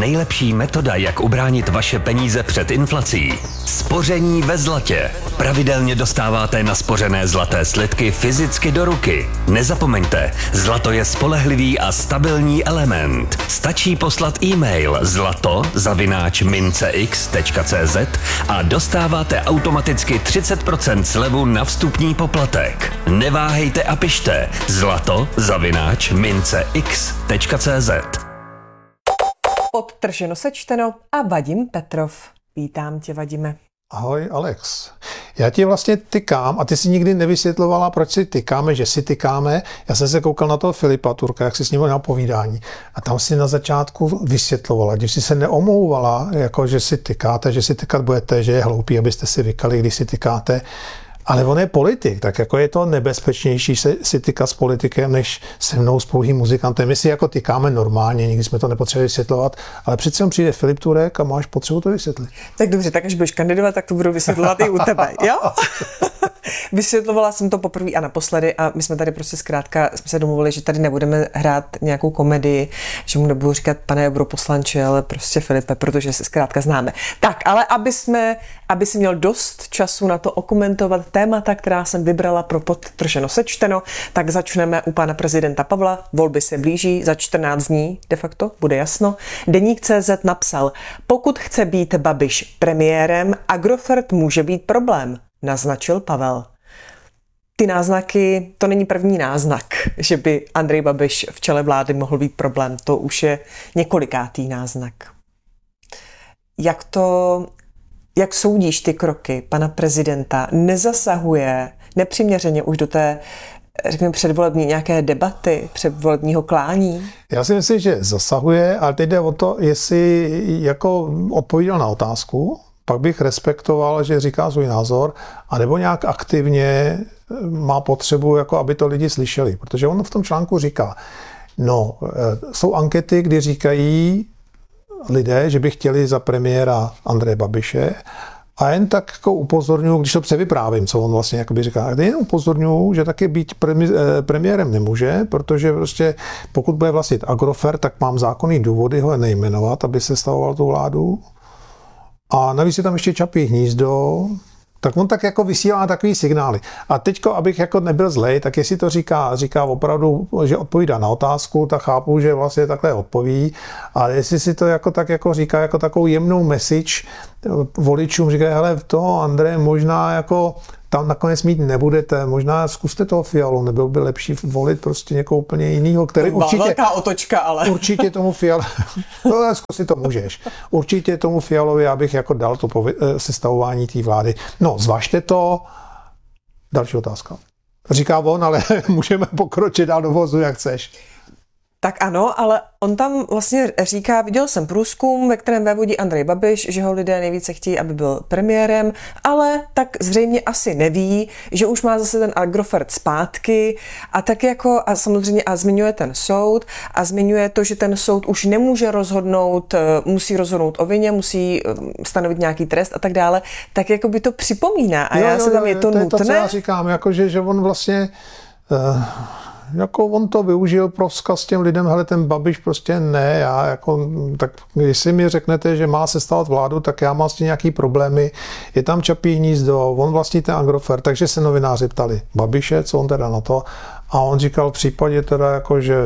nejlepší metoda, jak ubránit vaše peníze před inflací. Spoření ve zlatě. Pravidelně dostáváte naspořené zlaté slitky fyzicky do ruky. Nezapomeňte, zlato je spolehlivý a stabilní element. Stačí poslat e-mail zlato@mincex.cz a dostáváte automaticky 30% slevu na vstupní poplatek. Neváhejte a pište zlato@mincex.cz. Podtrženo sečteno a Vadim Petrov. Vítám tě, Vadime. Ahoj, Alex. Já ti vlastně tykám a ty si nikdy nevysvětlovala, proč si tykáme, že si tykáme. Já jsem se koukal na toho Filipa Turka, jak si s ním měl povídání. A tam si na začátku vysvětlovala, když si se neomlouvala, jako že si tykáte, že si tykat budete, že je hloupý, abyste si vykali, když si tykáte. Ale on je politik, tak jako je to nebezpečnější si tykat s politikem, než se mnou s pouhým muzikantem. My si jako tykáme normálně, nikdy jsme to nepotřebovali vysvětlovat, ale přece on přijde Filip Turek a máš potřebu to vysvětlit. Tak dobře, tak až budeš kandidovat, tak to budu vysvětlovat i u tebe, jo? Vysvětlovala jsem to poprvé a naposledy a my jsme tady prostě zkrátka, jsme se domluvili, že tady nebudeme hrát nějakou komedii, že mu nebudu říkat pane europoslanče, ale prostě Filipe, protože se zkrátka známe. Tak, ale aby si měl dost času na to okomentovat témata, která jsem vybrala pro podtrženo sečteno, tak začneme u pana prezidenta Pavla. Volby se blíží, za 14 dní de facto, bude jasno. Deník.cz napsal, pokud chce být Babiš premiérem, Agrofert může být problém, naznačil Pavel. Ty náznaky, to není první náznak, že by Andrej Babiš v čele vlády mohl být problém. To už je několikátý náznak. Jak soudíš ty kroky pana prezidenta? Nezasahuje nepřiměřeně už do té, řekněme, předvolební nějaké debaty, předvolebního klání? Já si myslím, že zasahuje, ale teď jde o to, jestli jako odpovídal na otázku, pak bych respektoval, že říká svůj názor, anebo nějak aktivně má potřebu, jako aby to lidi slyšeli. Protože on v tom článku říká, no, jsou ankety, kdy říkají lidé, že by chtěli za premiéra Andreje Babiše a jen tak jako upozorňuji, když to převyprávím, co on vlastně jakoby říká, jen upozorňuji, že taky být premiérem nemůže, protože prostě pokud bude vlastnit Agrofert, tak mám zákonný důvody ho nejmenovat, aby se stavoval tu vládu. A navíc je tam ještě Čapí hnízdo, tak on tak jako vysílá takový signály. A teďko, abych jako nebyl zlej, tak jestli to říká opravdu, že odpovídá na otázku, tak chápu, že vlastně takhle odpoví. A jestli si to jako tak jako říká jako takovou jemnou message voličům, říká, hele, toho Andreje možná jako tam nakonec mít nebudete, možná zkuste toho Fialu, nebylo by lepší volit prostě někoho úplně jinýho, který určitě... Velká otočka, ale... Určitě tomu Fialovi... No, zkusit to můžeš. Určitě tomu Fialovi já bych jako dal to sestavování té vlády. No, zvažte to. Další otázka. Říká on, ale můžeme pokročit dál do vozu, jak chceš. Tak ano, ale on tam vlastně říká, viděl jsem průzkum, ve kterém vévodí Andrej Babiš, že ho lidé nejvíce chtějí, aby byl premiérem, ale tak zřejmě asi neví, že už má zase ten Agrofert zpátky a tak jako, a samozřejmě a zmiňuje ten soud a zmiňuje to, že ten soud už nemůže rozhodnout, musí rozhodnout o vině, musí stanovit nějaký trest a tak dále, tak jako by to připomíná a já se tam je to nutné. To, co já říkám, jakože, že on vlastně... jako on to využil pro vzkaz těm lidem, hele, ten Babiš prostě ne, já jako, tak jestli mi řeknete, že má sestavovat vládu, tak já mám s tím nějaký problémy, je tam Čapí hnízdo, on vlastní ten Agrofert, takže se novináři ptali Babiše, co on teda na to, a on říkal v případě teda jako, že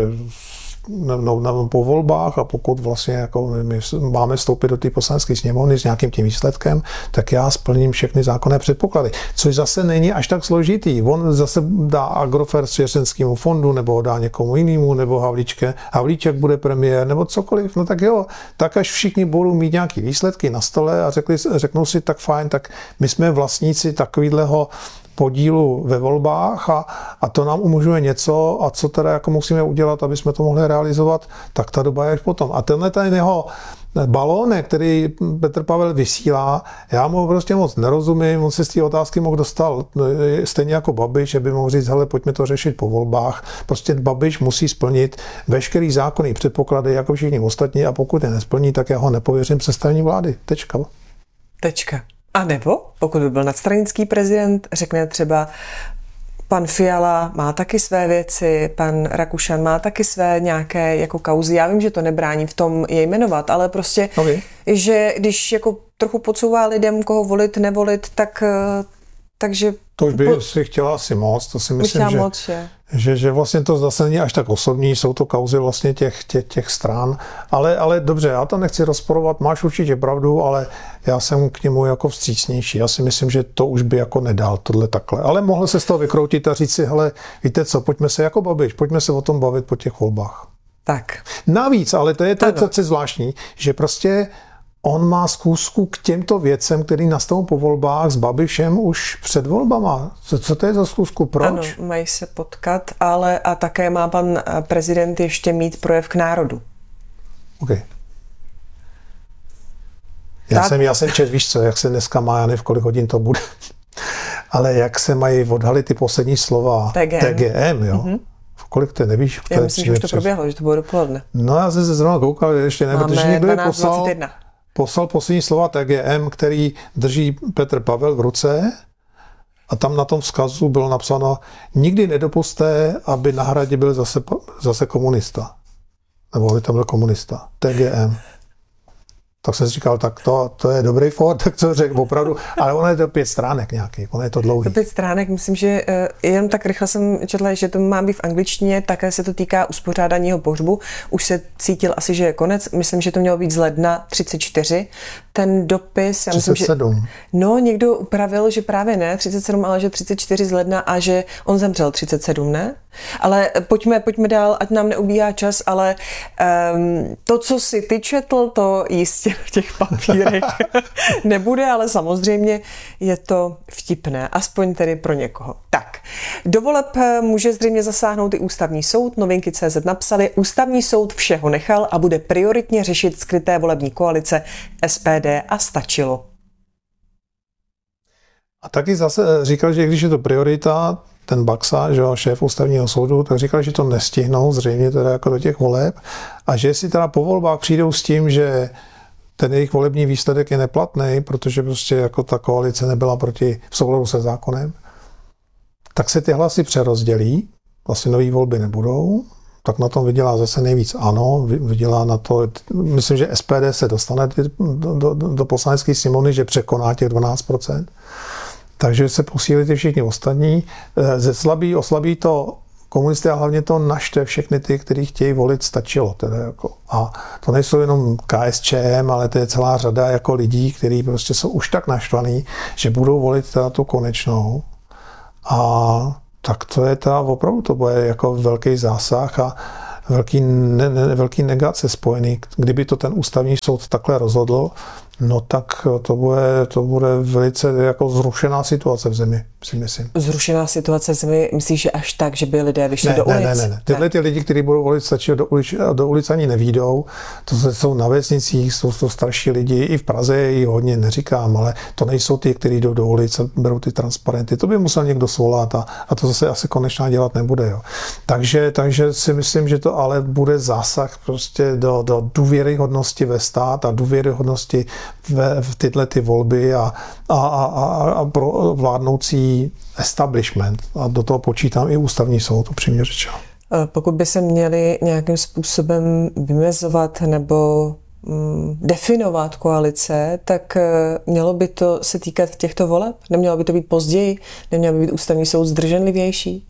po volbách a pokud vlastně jako my máme vstoupit do té poslanecké sněmovny s nějakým tím výsledkem, tak já splním všechny zákonné předpoklady. Což zase není až tak složitý. On zase dá Agrofert svěřenskému fondu, nebo dá někomu jinému, nebo Havlíček bude premiér, nebo cokoliv. No tak jo, tak až všichni budou mít nějaké výsledky na stole a řeknou si tak fajn, tak my jsme vlastníci takovýhleho podílu ve volbách a to nám umožňuje něco a co teda jako musíme udělat, aby jsme to mohli realizovat, tak ta doba je až potom. A tenhle ten jeho balónek, který Petr Pavel vysílá, já mu prostě moc nerozumím, on si z té otázky mohl dostat stejně jako Babiš, že by mohl říct, hele, pojďme to řešit po volbách. Prostě Babiš musí splnit veškerý zákonný předpoklady jako všichni ostatní a pokud je nesplní, tak já ho nepověřím sestavení vlády. Tečka. A nebo, pokud by byl nadstranický prezident, řekne třeba pan Fiala má taky své věci, pan Rakušan má taky své nějaké jako kauzy. Já vím, že to nebrání v tom je jmenovat, ale prostě, že když jako trochu podsouvá lidem, koho volit, nevolit, tak takže... To už by si chtěla asi moc, to si myslím, že vlastně to zase není až tak osobní, jsou to kauzy vlastně těch stran, ale dobře, já to nechci rozporovat, máš určitě pravdu, ale já jsem k němu jako vstřícnější, já si myslím, že to už by jako nedal tohle takhle, ale mohl se z toho vykroutit a říct si, hele, víte co, pojďme se jako Babiš, pojďme se o tom bavit po těch volbách. Tak. Navíc, ale to je zvláštní, že prostě on má zkusku k těmto věcem, který nastanou po volbách s Babišem už před volbama. Co to je za zkusku? Proč? Ano, mají se potkat, ale a také má pan prezident ještě mít projev k národu. OK. Já jsem čet, víš co, jak se dneska má, já nevím, v kolik hodin to bude, ale jak se mají odhalit ty poslední slova TGM, jo? Mm-hmm. V kolik to nevíš? Já myslím, že už to proběhlo, že to bylo dopoledne. No já jsem se zrovna koukal, ještě ne, protože někdo je poslal poslední slova TGM, který drží Petr Pavel v ruce a tam na tom vzkazu bylo napsáno: nikdy nedopuste, aby na Hradě byl zase komunista. Nebo aby tam byl komunista. TGM. Tak jsem si říkal, tak to je dobrý fór, tak co řekl opravdu, ale ono je to 5 stránek nějaký, ono je to dlouhý. To 5 stránek, myslím, že jen tak rychle jsem četla, že to má být v angličtině, také se to týká uspořádání jeho pohřbu, už se cítil asi, že je konec, myslím, že to mělo být z ledna 34, ten dopis, já myslím, 37. Že, no, někdo upravil, že právě ne 37, ale že 34 z ledna a že on zemřel 37, ne? Ale pojďme dál, ať nám neubíhá čas, ale to, co si ty četl, to jistě v těch papírech nebude, ale samozřejmě je to vtipné, aspoň tedy pro někoho. Tak, do voleb může zřejmě zasáhnout i ústavní soud. Novinky CZ napsali, ústavní soud všeho nechal a bude prioritně řešit skryté volební koalice SPD a stačilo. A taky zase říkal, že když je to priorita, ten Baxa, že jo, šéf ústavního soudu, tak říkal, že to nestihnou zřejmě teda jako do těch voleb a že si teda po volbách přijdou s tím, že ten jejich volební výsledek je neplatný, protože prostě jako ta koalice nebyla v souladu se zákonem, tak se ty hlasy přerozdělí, vlastně nový volby nebudou, tak na tom vydělá zase nejvíc ANO, vydělá na to, myslím, že SPD se dostane do poslanecké sněmovny, že překoná těch 12%. Takže se posílí ty všichni ostatní. Oslabí to komunisty a hlavně to naštve všechny ty, kteří chtějí volit, stačilo. Teda jako. A to nejsou jenom KSČM, ale to je celá řada jako lidí, kteří prostě jsou už tak naštvaný, že budou volit teda tu konečnou. A tak to je teda opravdu, to bude jako velký zásah a velký negace spojený. Kdyby to ten ústavní soud takhle rozhodl, no tak to bude velice jako zrušená situace v zemi, si myslím. Zrušená situace v zemi, myslíš, že až tak, že by lidé vyšli do ulic? Ne. Tyhle ty lidi, kteří budou volit, stačí do ulic ani nevídou. To jsou na vesnicích, jsou to starší lidi, i v Praze ji hodně neříkám, ale to nejsou ty, kteří jdou do ulic a berou ty transparenty. To by musel někdo svolat a to zase asi konečná dělat nebude. Jo. Takže si myslím, že to ale bude zásah prostě do důvěryhodnosti ve stát a důvěryhodnosti v tyhle ty volby a pro vládnoucí establishment. A do toho počítám i ústavní soud, upřímně řečeno. Pokud by se měli nějakým způsobem vymezovat nebo definovat koalice, tak mělo by to se týkat těchto voleb? Nemělo by to být později? Neměl by být ústavní soud zdrženlivější?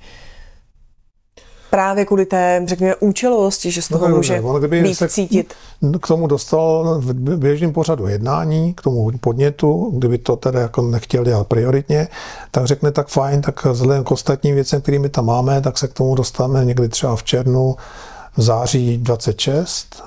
Právě kvůli té, řekněme, účelovosti, že z toho může být cítit. K tomu dostal v běžném pořadu jednání, k tomu podnětu, kdyby to teda jako nechtěl dělat prioritně, tak řekne tak fajn, tak vzhledem k ostatním věcem, kterými tam máme, tak se k tomu dostaneme někdy třeba v červnu, v září 26.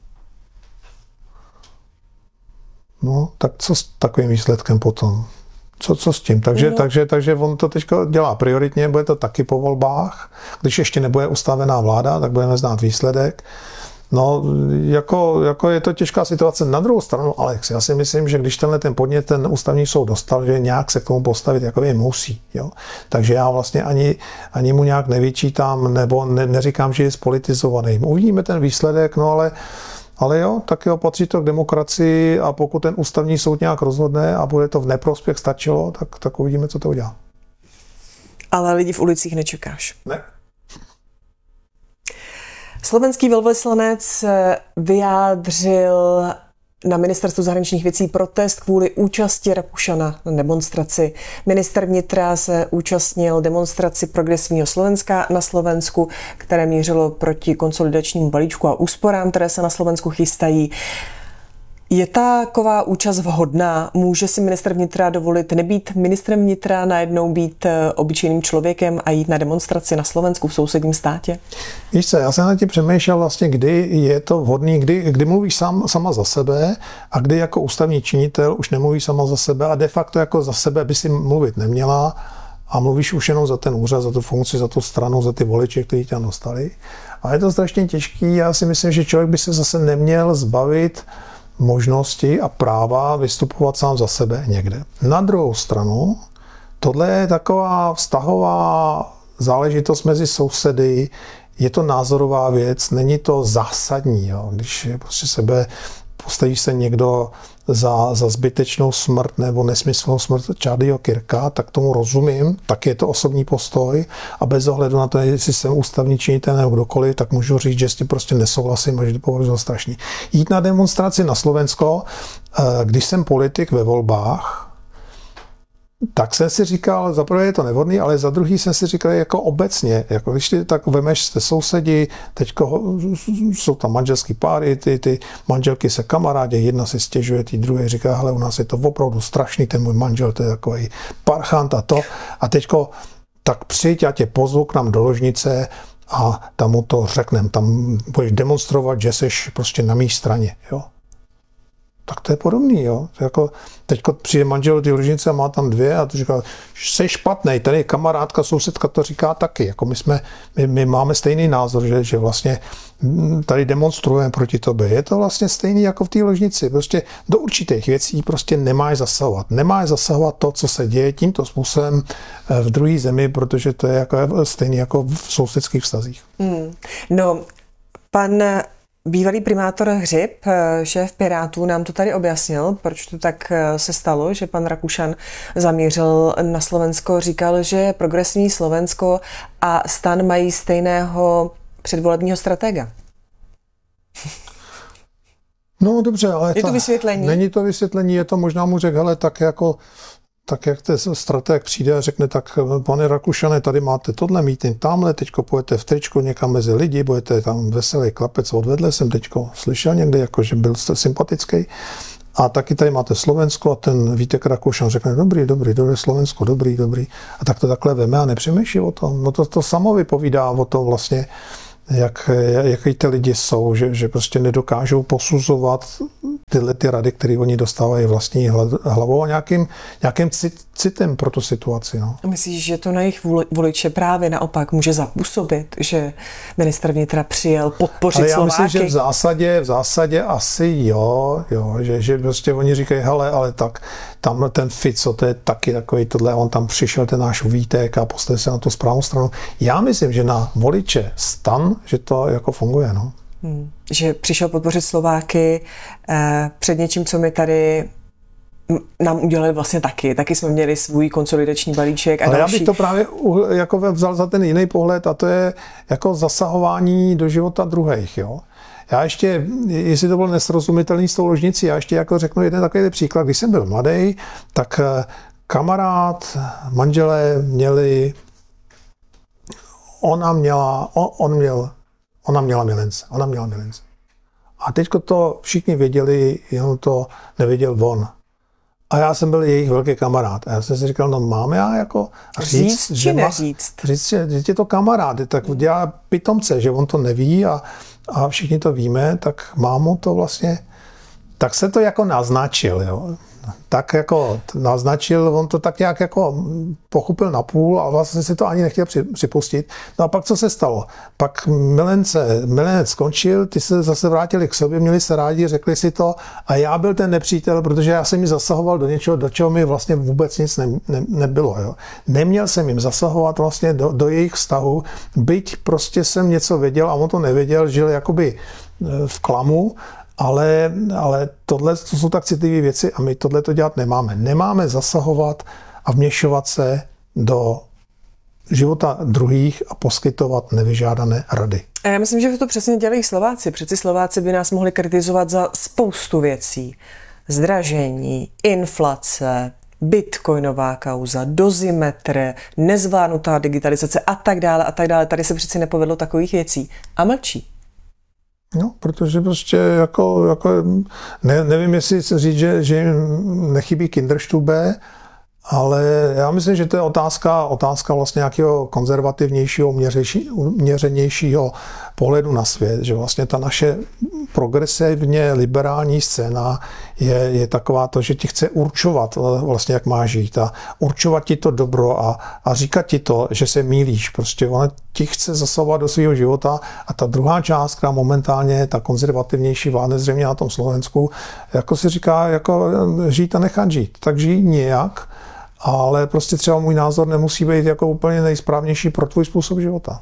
No, tak co s takovým výsledkem potom? Co s tím? Takže on to teď dělá prioritně, bude to taky po volbách. Když ještě nebude ustavená vláda, tak budeme znát výsledek. No, jako je to těžká situace. Na druhou stranu, Alex, já si myslím, že když ten podnět ten ústavní soud dostal, že nějak se k tomu postavit, jako je musí. Jo? Takže já vlastně ani mu nějak nevyčítám, nebo neříkám, že je spolitizovaný. Uvidíme ten výsledek, no ale jo, tak jo, patří to k demokracii a pokud ten ústavní soud nějak rozhodne a bude to v neprospěch stačilo, tak uvidíme, co to udělá. Ale lidi v ulicích nečekáš. Ne. Slovenský velvyslanec vyjádřil na ministerstvu zahraničních věcí protest kvůli účasti Rakušana na demonstraci. Minister vnitra se účastnil demonstraci Progresivního Slovenska na Slovensku, které mířilo proti konsolidačnímu balíčku a úsporám, které se na Slovensku chystají. Je taková účast vhodná? Může si ministr vnitra dovolit nebýt ministrem vnitra, najednou být obyčejným člověkem a jít na demonstraci na Slovensku v sousedním státě? Víš co, já jsem na tím přemýšlel vlastně, kdy je to vhodný, kdy mluvíš sama za sebe a kdy jako ústavní činitel už nemluvíš sama za sebe a de facto jako za sebe by si mluvit neměla a mluvíš už jenom za ten úřad, za tu funkci, za tu stranu, za ty voliče, kteří tě dostali. A je to strašně těžký. Já si myslím, že člověk by se zase neměl zbavit možnosti a práva vystupovat sám za sebe někde. Na druhou stranu, tohle je taková vztahová záležitost mezi sousedy, je to názorová věc, není to zásadní. Jo. Když prostě postaví se někdo za zbytečnou smrt nebo nesmyslnou smrt Charlieho Kirka, tak tomu rozumím, tak je to osobní postoj a bez ohledu na to, jestli jsem ústavní činitel nebo kdokoliv, tak můžu říct, že s tím prostě nesouhlasím a že to považuji za strašný. Jít na demonstraci na Slovensko, když jsem politik ve volbách, tak jsem si říkal, za prvé je to nevhodný, ale za druhý jsem si říkal jako obecně, jako když ty tak vemeš, jste sousedi, teďko jsou tam manželský páry, ty manželky se kamarádí, jedna si stěžuje, ty druhé říká, hele, u nás je to opravdu strašný, ten můj manžel, to je takový parchant a to. A teďko tak přijď, já tě pozvu k nám do ložnice a tam mu to řeknem, tam budeš demonstrovat, že jsi prostě na mé straně, jo. Tak to je podobný, jo. Jako, teďko přijde manžel do té ložnice a má tam dvě a to říká, jsi špatnej, tady kamarádka, sousedka to říká taky. Jako my máme stejný názor, že vlastně tady demonstrujeme proti tobě. Je to vlastně stejný jako v té ložnici. Prostě do určitých věcí prostě nemáš zasahovat. Nemáš zasahovat to, co se děje tímto způsobem v druhé zemi, protože to je jako stejný jako v sousedských vztazích. No, pan bývalý primátor Hřib, šéf Pirátů, nám to tady objasnil, proč to tak se stalo, že pan Rakušan zamířil na Slovensko. Říkal, že Progresivní Slovensko a STAN mají stejného předvolebního stratega. No dobře, ale je to vysvětlení? Není to vysvětlení, je to možná mu řekl, hele, tak jak ten strateg přijde a řekne, tak pane Rakušane, tady máte tohle meeting, tamhle, teďko pojete v tričku někam mezi lidi, budete tam veselý klapec odvedle, jsem teďko slyšel někde, jako že byl sympatický. A taky tady máte Slovensko a ten Vítek Rakušan řekne, dobrý, Slovensko, dobrý. A tak to takhle veme a nepřemýšlí o tom. No to samo vypovídá o tom vlastně, jaký ty lidi jsou, že prostě nedokážou posuzovat tyhle ty rady, které oni dostávají vlastní hlavou a nějakým citem pro tu situaci. No. Myslíš, že to na jejich voliče právě naopak může zapůsobit, že ministr vnitra přijel podpořit Slováky? Ale já myslím, že v zásadě asi jo, že prostě oni říkají, hele, ale tak tam ten Fico, to je taky takový tohle, on tam přišel, ten náš Vítek a postavil se na tu správnou stranu. Já myslím, že na voliče STAN, že to jako funguje, no. Že přišel podpořit Slováky před něčím, co my tady nám udělali vlastně taky jsme měli svůj konsolidační balíček a ale další. Já bych to právě jako vzal za ten jiný pohled a to je jako zasahování do života druhých, jo. Já ještě, jestli to bylo nesrozumitelný s tou ložnicí, já ještě jako řeknu jeden takový příklad. Když jsem byl mladý, tak kamarád, manželé měli, ona měla milence. A teďko to všichni věděli, jenom to nevěděl on. A já jsem byl jejich velký kamarád. A já jsem si říkal, no mám já jako říct či neříct? Říct, že je to kamarád, tak dělá pitomce, že on to neví a všichni to víme, tak mámu to vlastně, tak se to jako naznačil, jo. Tak jako naznačil, on to tak nějak jako pochopil napůl a vlastně si to ani nechtěl připustit. No a pak co se stalo? Pak milenec skončil, ty se zase vrátili k sobě, měli se rádi, řekli si to a já byl ten nepřítel, protože já jsem jim zasahoval do něčeho, do čeho mi vlastně vůbec nic nebylo. Jo. Neměl jsem jim zasahovat vlastně do jejich vztahu, byť prostě jsem něco věděl a on to nevěděl, žil jakoby v klamu, ale tohle to jsou tak citlivé věci a my tohle to dělat nemáme. Nemáme zasahovat a vměšovat se do života druhých a poskytovat nevyžádané rady. A já myslím, že to přesně dělají Slováci. Přeci Slováci by nás mohli kritizovat za spoustu věcí. Zdražení, inflace, bitcoinová kauza, dozimetr, nezvládnutá digitalizace a tak dále a tak dále. Tady se přeci nepovedlo takových věcí. A mlčí. No, protože prostě nevím, jestli se říct, že jim nechybí Kinderstube, ale já myslím, že to je otázka vlastně nějakého konzervativnějšího, měřenějšího pohledu na svět, že vlastně ta naše progresivně liberální scéna je taková to, že ti chce určovat vlastně, jak máš žít a určovat ti to dobro a říkat ti to, že se mýlíš. Prostě ona ti chce zasahovat do svého života a ta druhá část, která momentálně ta konzervativnější vládne zřejmě na tom Slovensku, jako si říká, jako žít a nechat žít. Tak žij nějak, ale prostě třeba můj názor nemusí být jako úplně nejsprávnější pro tvůj způsob života.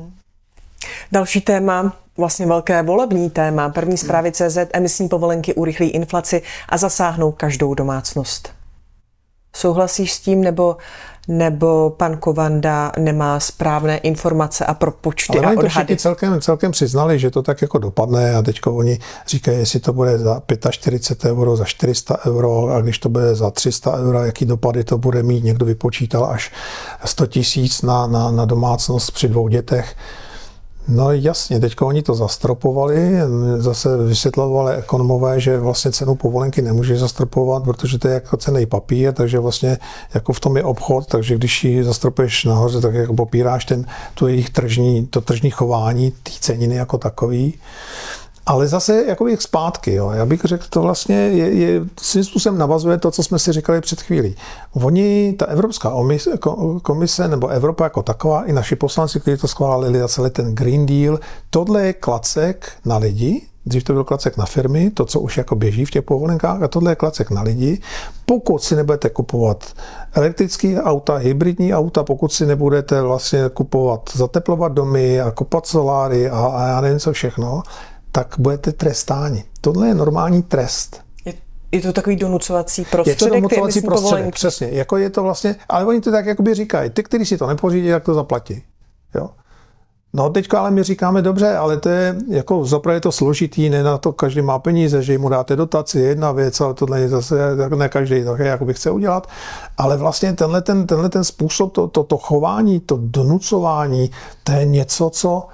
Další téma, vlastně velké volební téma. První zprávy CZ, emisní povolenky urychlí inflaci a zasáhnou každou domácnost. Souhlasíš s tím, nebo pan Kovanda nemá správné informace a propočty ale a oni to odhady? všichni celkem přiznali, že to tak jako dopadne a teďko oni říkají, jestli to bude za 45 euro, za 400 euro a když to bude za 300 euro, jaký dopady to bude mít. Někdo vypočítal až 100 000 na domácnost při 2 dětech. No jasně, teďka oni to zastropovali, zase vysvětlovali ekonomové, že vlastně cenu povolenky nemůže zastropovat, protože to je jako cenný papír, takže vlastně jako v tom je obchod, takže když ji zastropuješ nahoře, tak jako popíráš to jejich tržní chování, té ceniny jako takový. Ale zase jakoby zpátky, jo. Já bych řekl, to vlastně je svým způsobem navazuje to, co jsme si říkali před chvílí. Oni, ta Evropská komise nebo Evropa jako taková, i naši poslanci, kteří to schválili za celý ten Green Deal, tohle je klacek na lidi, dřív to byl klacek na firmy, to, co už jako běží v těch povolenkách, a tohle je klacek na lidi. Pokud si nebudete kupovat elektrické auta, hybridní auta, pokud si nebudete vlastně kupovat, zateplovat domy a kopat soláry a já nevím co všechno, tak budete trestáni. Tohle je normální trest. Je to takový donucovací prostředek? Je to donucovací prostředek, přesně. Jako je to vlastně, ale oni to tak jakoby říkají, ty, kteří si to nepořídí, jak to zaplatí. Jo? No teďka ale my říkáme dobře, ale to je, jako zaprvé je to složitý, ne na to každý má peníze, že mu dáte dotaci, jedna věc, ale tohle je zase, ne každý to jakoby chce udělat, ale vlastně tenhle ten způsob, to chování, to donucování, to je něco,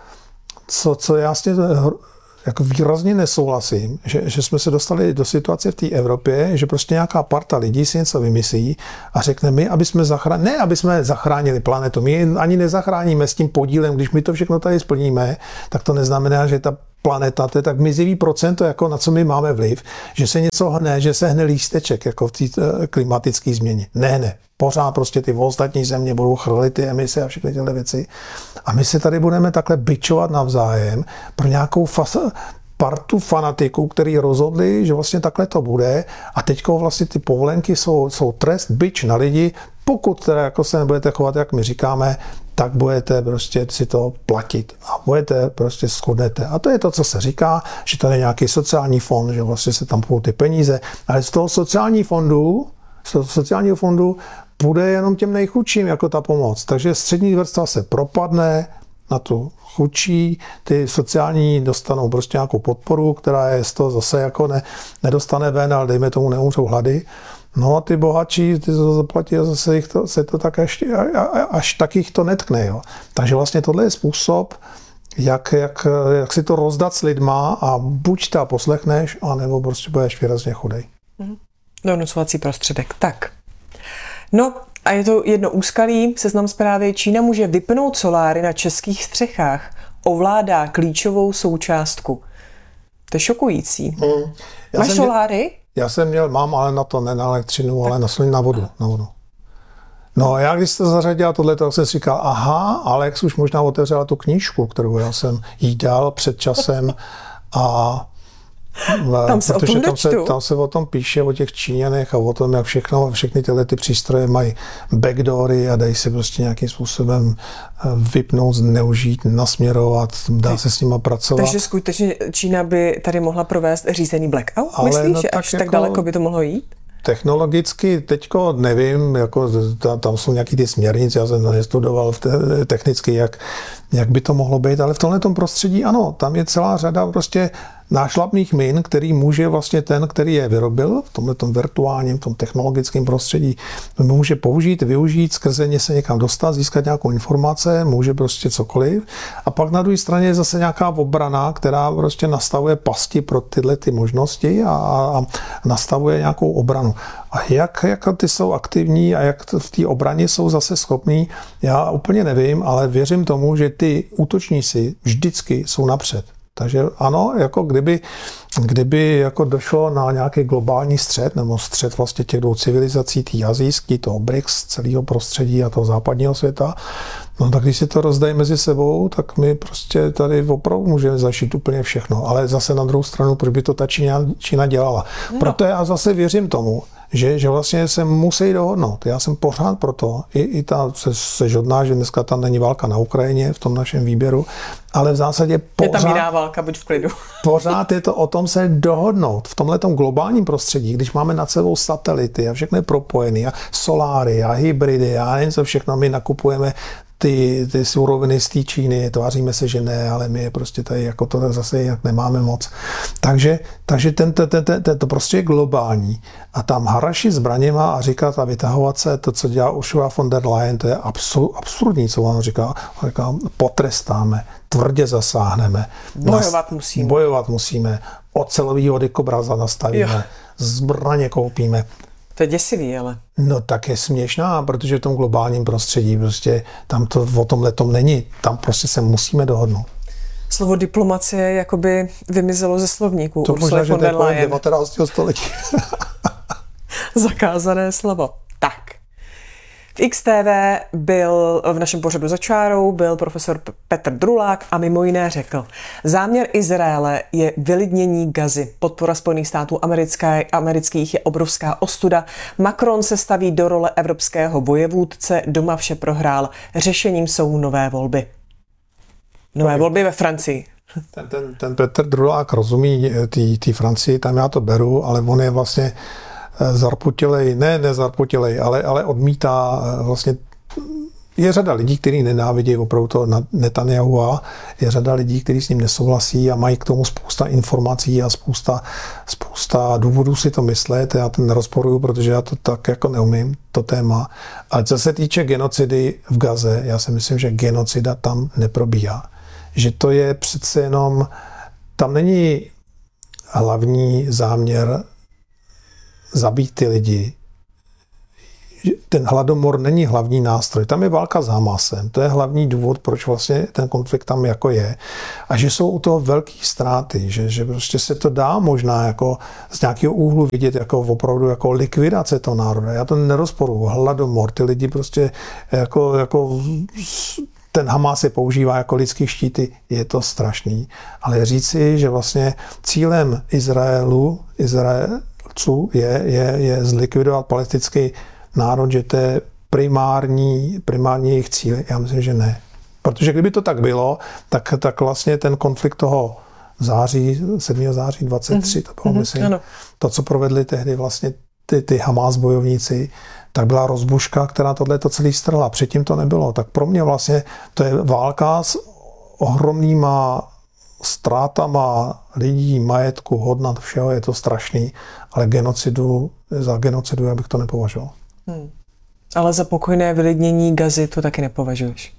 co já s tím jako výrazně nesouhlasím, že jsme se dostali do situace v té Evropě, že prostě nějaká parta lidí si něco vymyslí a řekne my, aby jsme zachránili planetu. My ani nezachráníme s tím podílem, když my to všechno tady splníme, tak to neznamená, že ta planeta, to je tak mizivý procento, jako na co my máme vliv, že se něco hne, že se hne lísteček jako v té klimatické změně. Ne. Pořád prostě ty ostatní země budou chrlit ty emise a všechny tyhle věci. A my se tady budeme takhle bičovat navzájem pro nějakou partu fanatiků, který rozhodli, že vlastně takhle to bude a teďko vlastně ty povolenky jsou trest, bič na lidi. Pokud teda jako se nebudete chovat, jak my říkáme, tak budete prostě si to platit a budete prostě schodnete. A to je to, co se říká, že tady je nějaký sociální fond, že vlastně se tam půjdou ty peníze, ale z toho sociálního fondu bude jenom těm nejchudším jako ta pomoc. Takže střední vrstva se propadne na tu chudší, ty sociální dostanou prostě nějakou podporu, která je z toho zase jako nedostane ven, ale dejme tomu neumřou hlady. No a ty bohatší, ty to zaplatí a zase se to tak až tak jich to netkne. Jo. Takže vlastně tohle je způsob, jak si to rozdat s lidma a buď ta poslechneš, anebo prostě budeš výrazně chudej. Donucovací prostředek. Tak. No a je to jedno úskalí, seznam zprávy. Čína může vypnout soláry na českých střechách. Ovládá klíčovou součástku. To je šokující. Máš soláry? Já jsem mám, ale na to ne na elektřinu, ale na vodu. No a já když jste zařadila tohle, tak jsem si říkal, aha, Alex už možná otevřela tu knížku, kterou já jsem jí dal před časem a tam se o tom píše, o těch Číňanech a o tom, jak všechny tyhle ty přístroje mají backdoory a dají se prostě nějakým způsobem vypnout, zneužít, nasměrovat, dá se s nima pracovat. Takže skutečně Čína by tady mohla provést řízený blackout? Myslíš, že až tak daleko by to mohlo jít? Technologicky teďko nevím, jako tam jsou nějaký ty směrnice, já jsem to nestudoval technicky, jak by to mohlo být, ale v tomhletom prostředí ano, tam je celá řada prostě nášlapných min, který může vlastně ten, který je vyrobil v tomhletom virtuálním, v tom technologickém prostředí, může použít, využít, skrze ně se někam dostat, získat nějakou informace, může prostě cokoliv. A pak na druhé straně je zase nějaká obrana, která prostě nastavuje pasti pro tyhle ty možnosti a nastavuje nějakou obranu. A jak ty jsou aktivní a jak v té obraně jsou zase schopní, já úplně nevím, ale věřím tomu, že ty útočníci vždycky jsou napřed. Takže ano, jako kdyby jako došlo na nějaký globální střet, nebo střet vlastně těch dvou civilizací, tý asijský, toho BRICS, celého prostředí a toho západního světa, no tak když si to rozdají mezi sebou, tak my prostě tady opravdu můžeme zažít úplně všechno. Ale zase na druhou stranu, proč by to ta Čína dělala? No. Proto já zase věřím tomu, že vlastně se musí dohodnout. Já jsem pořád proto, i ta se žodná, že dneska tam není válka na Ukrajině v tom našem výběru, ale v zásadě pořád... Je tam jiná válka, buď v klidu. Pořád je to o tom se dohodnout. V tomhletom globálním prostředí, když máme nad sebou satelity a všechno je propojené a soláry a hybridy a jen co všechno, my nakupujeme ty suroviny z té Číny, tváříme se, že ne, ale my je prostě tady jako to zase jak nemáme moc. Takže to prostě je globální. A tam haraši zbraněma a říkat a vytahovat se, to, co dělá Ursula von der Leyen, to je absurdní, co on říká. On říká, potrestáme, tvrdě zasáhneme. Bojovat musíme. Ocelovýho dykobraza nastavíme, zbraně koupíme. To je děsivý, ale. No tak je směšná, protože v tom globálním prostředí prostě tam to o tomhletom není. Tam prostě se musíme dohodnout. Slovo diplomacie jakoby vymizelo ze slovníku. To možná, že to je 19. století. Zakázané slovo. Tak. V XTV byl v našem pořadu Za čárou byl profesor Petr Drulák a mimo jiné řekl: záměr Izraele je vylidnění Gazy. Podpora Spojených států amerických je obrovská ostuda. Macron se staví do role evropského vojevůdce, doma vše prohrál. Řešením jsou nové volby. Nové volby ve Francii. Ten Petr Drulák rozumí té Francii, tam já to beru, ale on je vlastně zarputilej, nezarputilej, ale odmítá vlastně. Je řada lidí, kteří nenávidí opravdu to Netanyahua, je řada lidí, kteří s ním nesouhlasí a mají k tomu spousta informací a spousta důvodů si to myslet. Já to nerozporuju, protože já to tak jako neumím, to téma. A co se týče genocidy v Gaze, já si myslím, že genocida tam neprobíhá. Že to je přece jenom, tam není hlavní záměr zabít ty lidi. Ten hladomor není hlavní nástroj. Tam je válka s Hamasem. To je hlavní důvod, proč vlastně ten konflikt tam jako je. A že jsou u toho velké ztráty. Že prostě se to dá možná jako z nějakého úhlu vidět jako opravdu jako likvidace toho národa. Já to nerozporuju. Hladomor. Ty lidi prostě jako ten Hamas se používá jako lidský štíty. Je to strašný. Ale říci, že vlastně cílem Izraelců je zlikvidovat palestinský národ, že to je primární jejich cíl. Já myslím, že ne. Protože kdyby to tak bylo, tak vlastně ten konflikt toho září, 7. září 23, to bylo, myslím, ano. To, co provedli tehdy vlastně ty Hamas bojovníci, tak byla rozbuška, která tohleto celý strhla. Předtím to nebylo. Tak pro mě vlastně to je válka s ohromnýma ztrátama lidí, majetku, hodnot, všeho, je to strašný, ale za genocidu já bych to nepovažoval. Ale za pokojné vylidnění Gazy to taky nepovažuješ?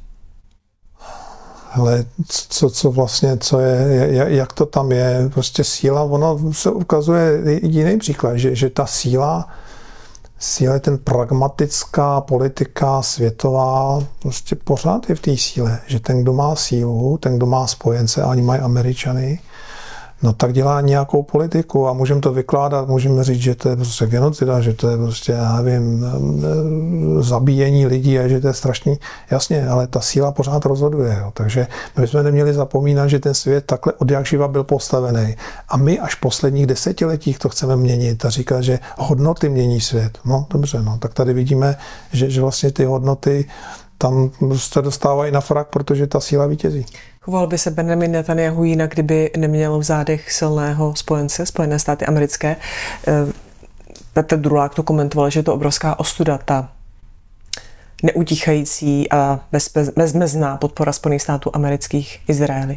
Ale co je, jak to tam je, prostě síla, ono se ukazuje jiný příklad, že ta síla je ten pragmatická politika světová, prostě pořád je v té síle, že ten, kdo má sílu, ten, kdo má spojence, a oni mají Američany, no tak dělá nějakou politiku a můžeme to vykládat, můžeme říct, že to je prostě genocida, že to je prostě, já nevím, zabíjení lidí a že to je strašný. Jasně, ale ta síla pořád rozhoduje. Jo. Takže my jsme neměli zapomínat, že ten svět takhle od jak živa byl postavený. A my až v posledních desetiletích to chceme měnit a říkat, že hodnoty mění svět. No dobře, no, tak tady vidíme, že vlastně ty hodnoty tam se dostávají na frak, protože ta síla vítězí. Choval by se Benjamin Netanyahu jinak, kdyby neměl v zádech silného spojence, Spojené státy americké. Petr Drulák to komentoval, že je to obrovská ostuda, ta neutíchající a bezmezná podpora Spojených států amerických Izraeli.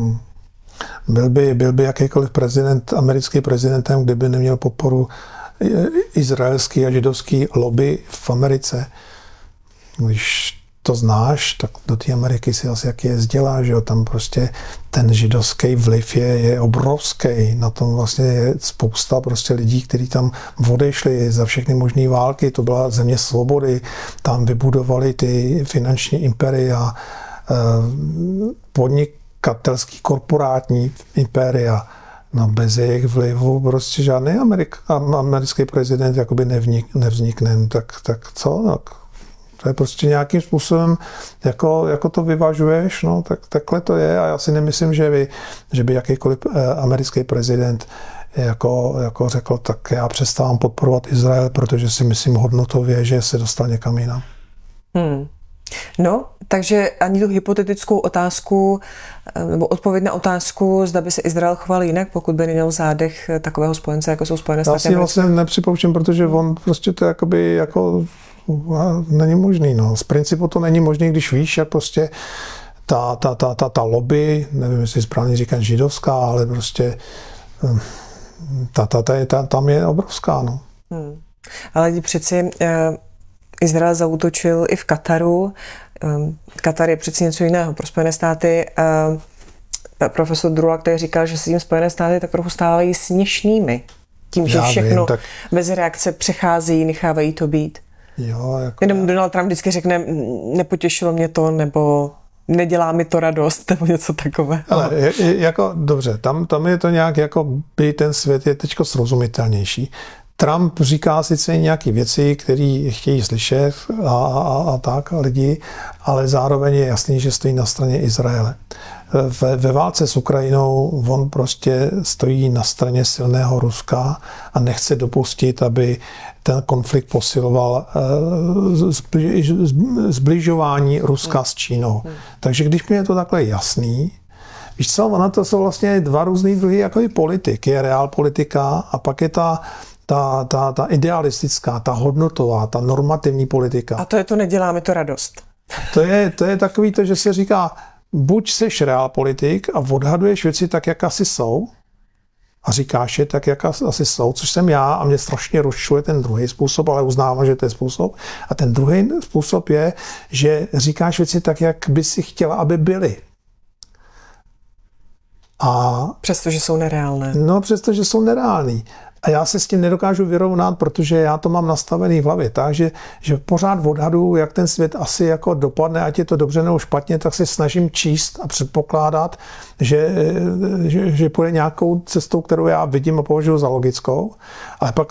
Byl by jakýkoliv prezident, americký prezidentem, kdyby neměl podporu izraelský a židovský lobby v Americe. Když to znáš, tak do té Ameriky si asi jak jezdila, že jo, tam prostě ten židovský vliv je obrovský. Na tom vlastně je spousta prostě lidí, kteří tam odešli za všechny možné války, to byla země svobody, tam vybudovali ty finanční imperia, podnikatelský korporátní imperia. No bez jejich vlivu prostě žádný americký prezident jakoby nevznikne. Tak co? Tak to je prostě nějakým způsobem, jako to vyvažuješ, no, tak takhle to je a já si nemyslím, že by jakýkoliv americký prezident jako řekl, tak já přestávám podporovat Izrael, protože si myslím hodnotově, že se dostal někam jinam. No, takže ani tu hypotetickou otázku nebo odpověď na otázku, zda by se Izrael choval jinak, pokud by neměl v zádech takového spojence, jako jsou Spojené státy. Já si vlastně nepřipouštím, protože on prostě to jakoby jako není možný. No. Z principu to není možný, když víš, jak prostě ta lobby, nevím, jestli správně říkám židovská, ale prostě tam je obrovská. No. Ale přeci Izrael zaútočil i v Kataru. Katar je přeci něco jiného pro Spojené státy. Profesor Drulák tady říkal, že se tím Spojené státy tak trochu stávají směšnými. Tím, že všechno bez reakce přechází, nechávají to být. Jo, Jenom Donald Trump vždycky řekne, nepotěšilo mě to, nebo nedělá mi to radost, nebo něco takové. Ale jako dobře, tam je to nějak, jako by ten svět je teďko srozumitelnější. Trump říká sice nějaké věci, které chtějí slyšet a tak lidi, ale zároveň je jasný, že stojí na straně Izraele. Ve válce s Ukrajinou on prostě stojí na straně silného Ruska a nechce dopustit, aby ten konflikt posiloval zbližování Ruska s Čínou. Takže když mi je to takhle jasný, víš co, ona to jsou vlastně dva různý druhy jako politik. Je realpolitika a pak je ta idealistická, ta hodnotová, ta normativní politika. A to je to nedělá mi to radost. To je takový to, že se říká, buď seš realpolitik a odhaduješ věci tak, jak asi jsou, a říkáš je tak, jak asi jsou, což jsem já a mě strašně rozčuje ten druhý způsob, ale uznávám, že to je způsob. A ten druhý způsob je, že říkáš věci tak, jak by si chtěla, aby byly. Přestože jsou nereálné. No, přestože jsou nereální. A já se s tím nedokážu vyrovnat, protože já to mám nastavený v hlavě. Takže že pořád odhaduju, jak ten svět asi jako dopadne, ať je to dobře nebo špatně, tak se snažím číst a předpokládat, že půjde nějakou cestou, kterou já vidím a považuji za logickou. Ale pak